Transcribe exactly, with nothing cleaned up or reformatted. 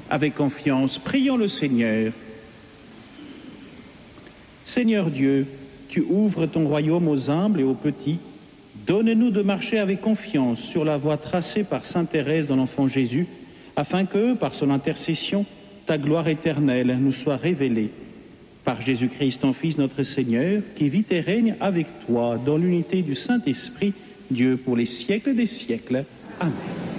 Avec confiance, prions le Seigneur. Seigneur Dieu, tu ouvres ton royaume aux humbles et aux petits. Donne-nous de marcher avec confiance sur la voie tracée par sainte Thérèse de l'Enfant Jésus, afin que, par son intercession, ta gloire éternelle nous soit révélée. Par Jésus-Christ, ton Fils, notre Seigneur, qui vit et règne avec toi dans l'unité du Saint-Esprit, Dieu pour les siècles des siècles. Amen.